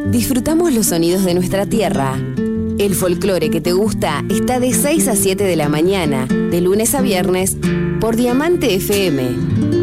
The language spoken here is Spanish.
Disfrutamos los sonidos de nuestra tierra. El folclore que te gusta está de 6 a 7 de la mañana, de lunes a viernes, por Diamante FM